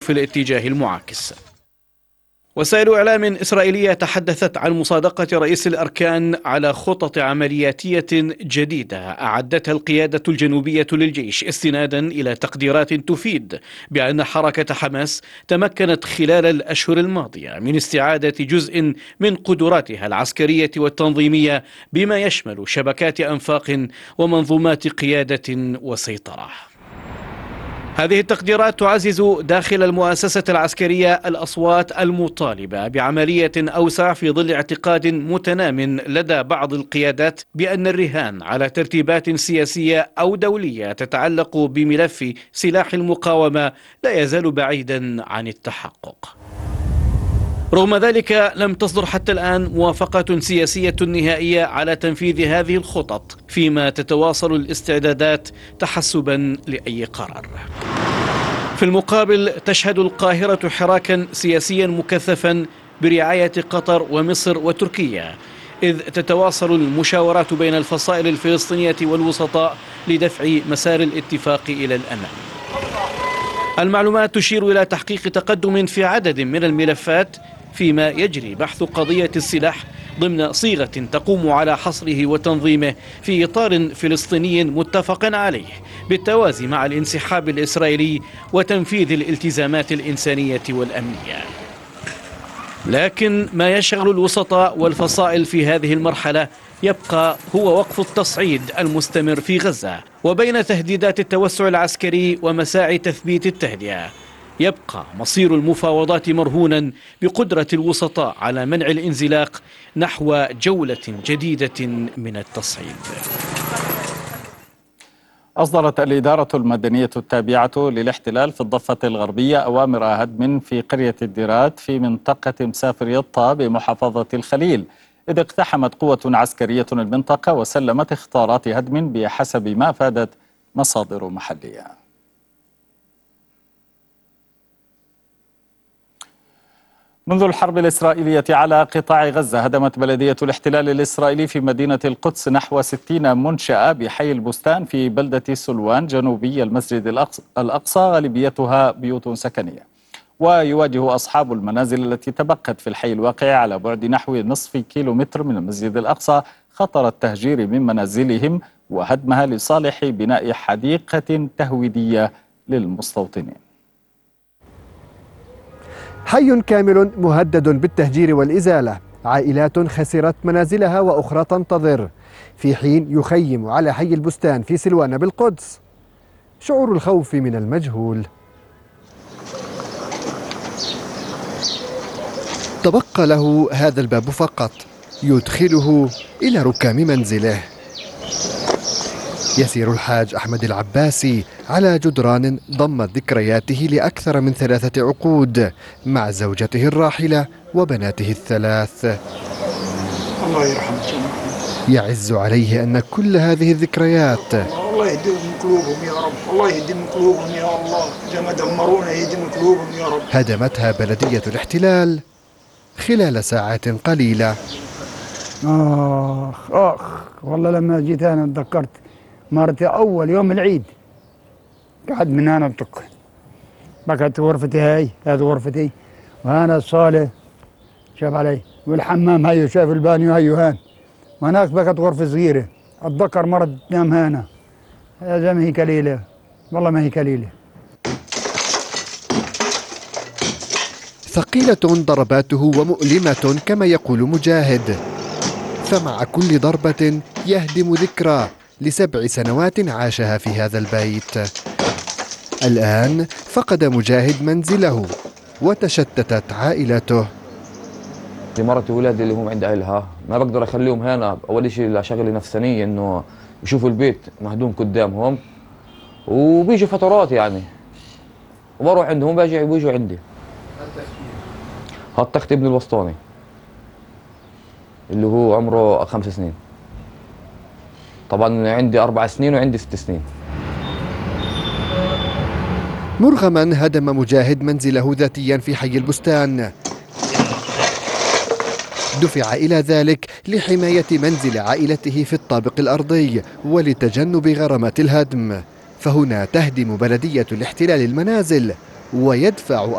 في الاتجاه المعاكس. وسائل إعلام إسرائيلية تحدثت عن مصادقة رئيس الأركان على خطط عملياتية جديدة أعدتها القيادة الجنوبية للجيش استنادا إلى تقديرات تفيد بأن حركة حماس تمكنت خلال الأشهر الماضية من استعادة جزء من قدراتها العسكرية والتنظيمية بما يشمل شبكات أنفاق ومنظومات قيادة وسيطرة. هذه التقديرات تعزز داخل المؤسسة العسكرية الأصوات المطالبة بعملية أوسع في ظل اعتقاد متنام لدى بعض القيادات بأن الرهان على ترتيبات سياسية أو دولية تتعلق بملف سلاح المقاومة لا يزال بعيدا عن التحقق. رغم ذلك لم تصدر حتى الآن موافقة سياسية نهائية على تنفيذ هذه الخطط، فيما تتواصل الاستعدادات تحسبا لأي قرار. في المقابل تشهد القاهرة حراكا سياسيا مكثفا برعاية قطر ومصر وتركيا، إذ تتواصل المشاورات بين الفصائل الفلسطينية والوسطاء لدفع مسار الاتفاق إلى الأمام. المعلومات تشير إلى تحقيق تقدم في عدد من الملفات، فيما يجري بحث قضية السلاح ضمن صيغة تقوم على حصره وتنظيمه في إطار فلسطيني متفق عليه بالتوازي مع الانسحاب الإسرائيلي وتنفيذ الالتزامات الإنسانية والأمنية. لكن ما يشغل الوسطاء والفصائل في هذه المرحلة يبقى هو وقف التصعيد المستمر في غزة، وبين تهديدات التوسع العسكري ومساعي تثبيت التهدئة يبقى مصير المفاوضات مرهونا بقدرة الوسطاء على منع الانزلاق نحو جولة جديدة من التصعيد. أصدرت الإدارة المدنية التابعة للاحتلال في الضفة الغربية أوامر هدم في قرية الديرات في منطقة مسافر يطا بمحافظة الخليل، إذ اقتحمت قوة عسكرية المنطقة وسلمت اختارات هدم بحسب ما أفادت مصادر محلية. منذ الحرب الإسرائيلية على قطاع غزة هدمت بلدية الاحتلال الإسرائيلي في مدينة القدس نحو 60 منشأة بحي البستان في بلدة سلوان جنوبي المسجد الأقصى، غالبيتها بيوت سكنية. ويواجه أصحاب المنازل التي تبقت في الحي الواقع على بعد نحو نصف كيلومتر من المسجد الأقصى خطر التهجير من منازلهم وهدمها لصالح بناء حديقة تهويدية للمستوطنين. حي كامل مهدد بالتهجير والإزالة، عائلات خسرت منازلها وأخرى تنتظر، في حين يخيم على حي البستان في سلوان بالقدس شعور الخوف من المجهول. تبقى له هذا الباب فقط يدخله إلى ركام منزله. يسير الحاج أحمد العباسي على جدران ضمت ذكرياته لأكثر من 3 عقود مع زوجته الراحلة وبناته الثلاث. الله يرحمه. يعز عليه أن كل هذه الذكريات الله يهدي من قلوبهم يا رب، الله يهدي من قلوبهم يا الله، زي ما دمرونا يهدي من قلوبهم يا رب. هدمتها بلدية الاحتلال خلال ساعات قليلة. والله لما جيت أنا تذكرت مرتي أول يوم العيد قعد من هنا بتك بكت غرفتي، هاي هذه غرفتي، وهنا الصالة شاف علي، والحمام هيو شاف البانيو هيو هان، وهناك بكت غرفة صغيرة أتذكر مرة تنام هنا. هذا ما هي كليلة، والله ما هي كليلة. ثقيلة ضرباته ومؤلمة كما يقول مجاهد، فمع كل ضربة يهدم ذكرى ل7 سنوات عاشها في هذا البيت. الآن فقد مجاهد منزله وتشتتت عائلته. مرتي وولادي اللي هم عند أهلها ما بقدر أخليهم هنا، أول شيء لشغلة نفسانية إنه يشوفوا البيت مهدوم قدامهم، وبيجوا فترات يعني وبروح عندهم بيجوا عندي. هالتخت ابن الوسطاني اللي هو عمره 5 سنين، طبعا عندي 4 سنين وعندي 6 سنين. مرغما هدم مجاهد منزله ذاتيا في حي البستان، دفع إلى ذلك لحماية منزل عائلته في الطابق الأرضي ولتجنب غرامات الهدم، فهنا تهدم بلدية الاحتلال المنازل ويدفع